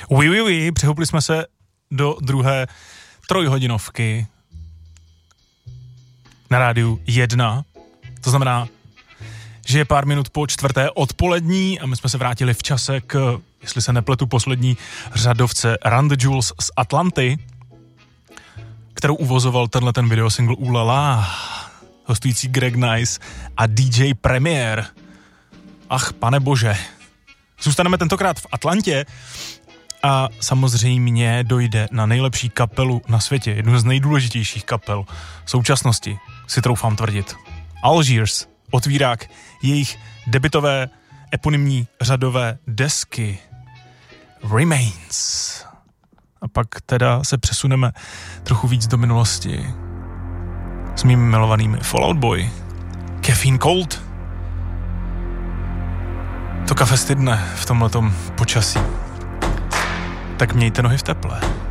Přehoupli jsme se do druhé trojhodinovky na rádiu 1. To znamená, že je pár minut po 4. odpolední a my jsme se vrátili v čase k, jestli se nepletu, poslední řadovce Run the Jewels z Atlanty, kterou uvozoval ten videosingle Ulala, hostující Greg Nice a DJ Premier. Ach, pane bože. Zůstaneme tentokrát v Atlantě a samozřejmě dojde na nejlepší kapelu na světě, jednu z nejdůležitějších kapel současnosti, si troufám tvrdit. Algiers, otvírák jejich debutové eponymní řadové desky Remains. A pak teda se přesuneme trochu víc do minulosti s mými milovanými Fall Out Boy, Caffeine Cold. To kafe stydne v tomhletom počasí. Tak mějte nohy v teple.